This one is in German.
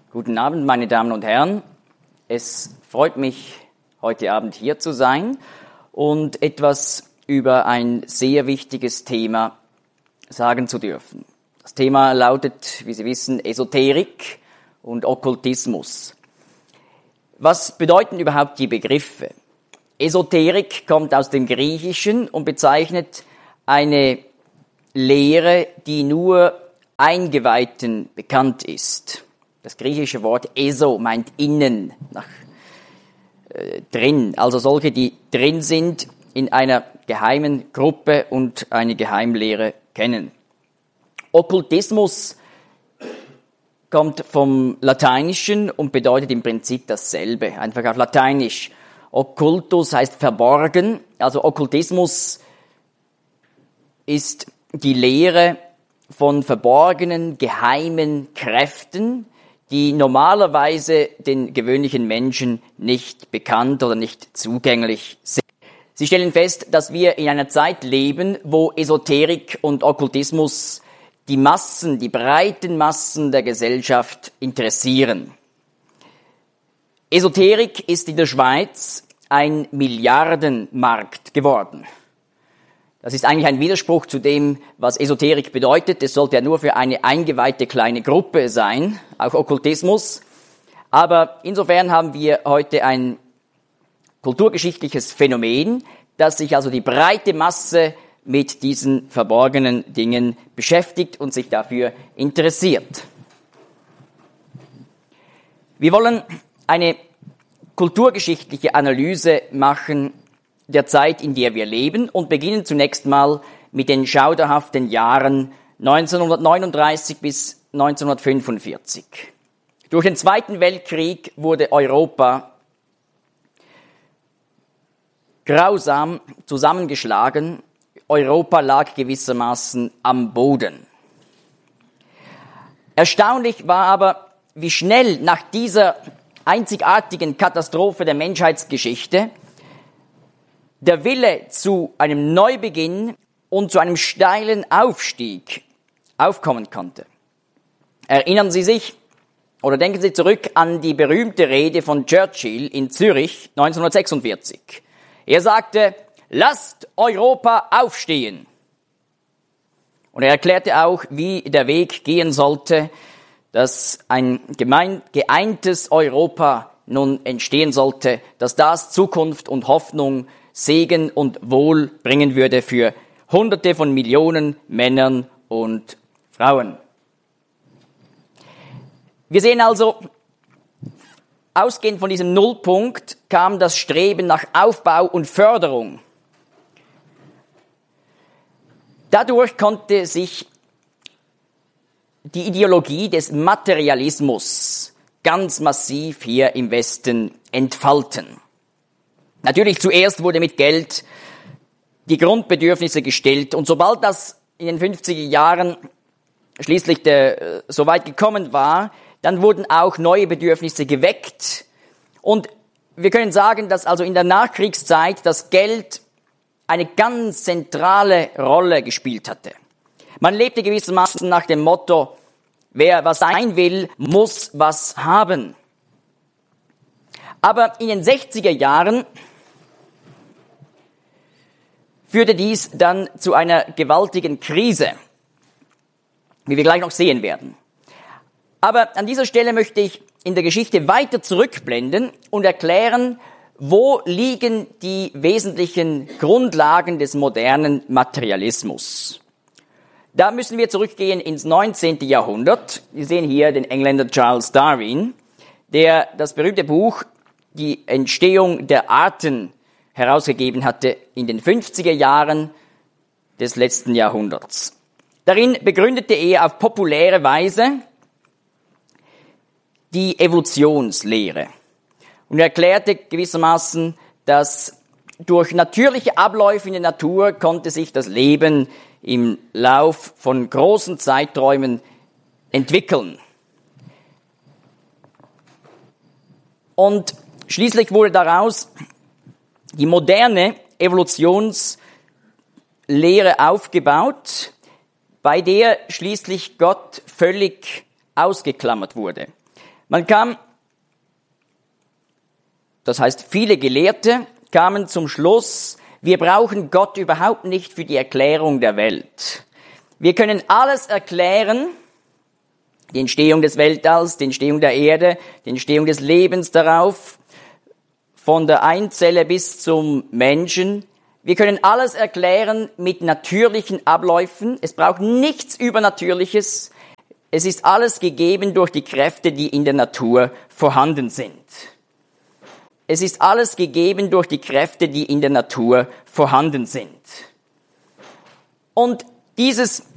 Guten Abend, meine Damen und Herren. Es freut mich, heute Abend hier zu sein und etwas über ein sehr wichtiges Thema sagen zu dürfen. Das Thema lautet, wie Sie wissen, Esoterik und Okkultismus. Was bedeuten überhaupt die Begriffe? Esoterik kommt aus dem Griechischen und bezeichnet eine Lehre, die nur Eingeweihten bekannt ist. Das griechische Wort eso meint innen, drin. Also solche, die drin sind in einer geheimen Gruppe und eine Geheimlehre kennen. Okkultismus kommt vom Lateinischen und bedeutet im Prinzip dasselbe, einfach auf Lateinisch. Okkultus heißt verborgen, also Okkultismus ist die Lehre von verborgenen, geheimen Kräften, die normalerweise den gewöhnlichen Menschen nicht bekannt oder nicht zugänglich sind. Sie stellen fest, dass wir in einer Zeit leben, wo Esoterik und Okkultismus die Massen, die breiten Massen der Gesellschaft interessieren. Esoterik ist in der Schweiz ein Milliardenmarkt geworden. Das ist eigentlich ein Widerspruch zu dem, was Esoterik bedeutet. Es sollte ja nur für eine eingeweihte kleine Gruppe sein, auch Okkultismus. Aber insofern haben wir heute ein kulturgeschichtliches Phänomen, dass sich also die breite Masse mit diesen verborgenen Dingen beschäftigt und sich dafür interessiert. Wir wollen eine kulturgeschichtliche Analyse machen der Zeit, in der wir leben, und beginnen zunächst mal mit den schauderhaften Jahren 1939 bis 1945. Durch den Zweiten Weltkrieg wurde Europa grausam zusammengeschlagen. Europa lag gewissermaßen am Boden. Erstaunlich war aber, wie schnell nach dieser einzigartigen Katastrophe der Menschheitsgeschichte der Wille zu einem Neubeginn und zu einem steilen Aufstieg aufkommen konnte. Erinnern Sie sich oder denken Sie zurück an die berühmte Rede von Churchill in Zürich 1946. Er sagte, lasst Europa aufstehen. Und er erklärte auch, wie der Weg gehen sollte, dass ein geeintes Europa nun entstehen sollte, dass das Zukunft und Hoffnung, Segen und Wohl bringen würde für Hunderte von Millionen Männern und Frauen. Wir sehen also, ausgehend von diesem Nullpunkt kam das Streben nach Aufbau und Förderung. Dadurch konnte sich die Ideologie des Materialismus ganz massiv hier im Westen entfalten. Natürlich zuerst wurde mit Geld die Grundbedürfnisse gestillt, und sobald das in den 50er Jahren schließlich so weit gekommen war, dann wurden auch neue Bedürfnisse geweckt. Und wir können sagen, dass also in der Nachkriegszeit das Geld eine ganz zentrale Rolle gespielt hatte. Man lebte gewissermaßen nach dem Motto, wer was sein will, muss was haben. Aber in den 60er Jahren führte dies dann zu einer gewaltigen Krise, wie wir gleich noch sehen werden. Aber an dieser Stelle möchte ich in der Geschichte weiter zurückblenden und erklären, wo liegen die wesentlichen Grundlagen des modernen Materialismus. Da müssen wir zurückgehen ins 19. Jahrhundert. Wir sehen hier den Engländer Charles Darwin, der das berühmte Buch Die Entstehung der Arten herausgegeben hatte in den 50er Jahren des letzten Jahrhunderts. Darin begründete er auf populäre Weise die Evolutionslehre und erklärte gewissermaßen, dass durch natürliche Abläufe in der Natur konnte sich das Leben im Lauf von großen Zeiträumen entwickeln. Und schließlich wurde daraus die moderne Evolutionslehre aufgebaut, bei der schließlich Gott völlig ausgeklammert wurde. Das heißt, viele Gelehrte kamen zum Schluss, wir brauchen Gott überhaupt nicht für die Erklärung der Welt. Wir können alles erklären, die Entstehung des Weltalls, die Entstehung der Erde, die Entstehung des Lebens darauf, von der Einzelle bis zum Menschen. Wir können alles erklären mit natürlichen Abläufen. Es braucht nichts Übernatürliches. Es ist alles gegeben durch die Kräfte, die in der Natur vorhanden sind. Es ist alles gegeben durch die Kräfte, die in der Natur vorhanden sind. Und dieses